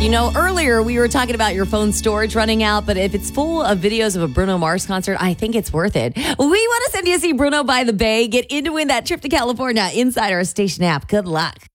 Earlier we were talking about your phone storage running out, but if it's full of videos of a Bruno Mars concert, I think it's worth it. We want to send you to see Bruno by the Bay. Get in to win that trip to California inside our station app. Good luck.